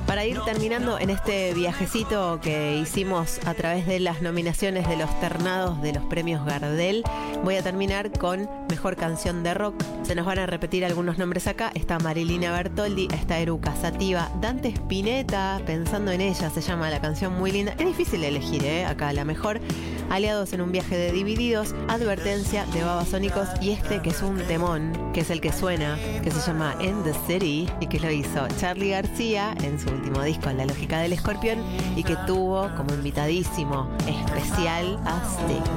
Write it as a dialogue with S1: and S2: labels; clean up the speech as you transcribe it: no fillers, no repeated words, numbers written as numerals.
S1: Para ir terminando en este viajecito que hicimos a través de las nominaciones de los ternados de los premios Gardel, voy a terminar con Mejor Canción de Rock. Se nos van a repetir algunos nombres acá. Está Marilina Bertoldi, está Eruca Sativa, Dante Spinetta, Pensando en ella se llama la canción, muy linda. Es difícil elegir, acá la mejor. Aliados en un viaje de Divididos, Advertencia de Babasónicos y este que es un temón, que es el que suena, que se llama In the City y que lo hizo Charly García en su último disco, La Lógica del Escorpión, y que tuvo como invitadísimo especial a Sting.